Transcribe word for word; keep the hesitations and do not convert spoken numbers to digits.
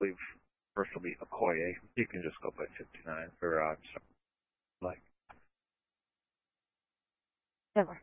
believe first will be Okoye. You can just go by fifty-nine or uh, like. Sure.